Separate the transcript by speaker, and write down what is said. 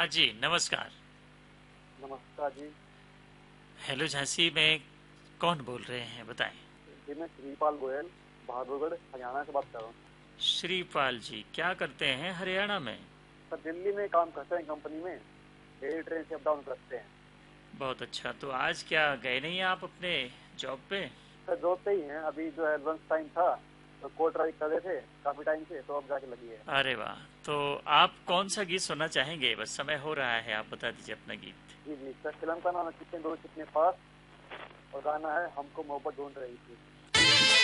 Speaker 1: हाँ जी, नमस्कार।
Speaker 2: नमस्कार जी।
Speaker 1: हेलो झांसी में कौन बोल रहे हैं बताएं।
Speaker 2: जी मैं श्रीपाल गोयल बहादुरगढ़ हरियाणा से बात कर रहा हूँ।
Speaker 1: श्रीपाल जी क्या करते हैं हरियाणा में?
Speaker 2: सर दिल्ली में काम करते हैं कंपनी में। डेली ट्रेन से अप डाउन करते हैं।
Speaker 1: बहुत अच्छा। तो आज क्या गए नहीं आप अपने जॉब पे?
Speaker 2: सर जॉब पे ही हैं, अभी जो है लंच टाइम था तो कोल्ड ड्राइव कर रहे थे काफ़ी टाइम से, तो अब जाके लगी है।
Speaker 1: अरे वाह। तो आप कौन सा गीत सुनना चाहेंगे? बस समय हो रहा है, आप बता दीजिए अपना गीत।
Speaker 2: जी जी सर, फिल्म का नाम है कितने दूर कितने पास, और गाना है हमको मोहब्बत ढूंढ रही थी।